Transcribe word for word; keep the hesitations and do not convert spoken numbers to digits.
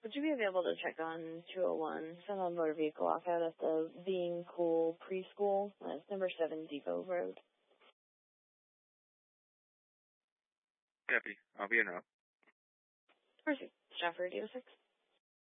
Would you be available to check on two oh one, send on motor vehicle lockout at the Being Cool Preschool? That's number seven Depot Road. Copy. I'll be in now. Perfect. Staff Radio six.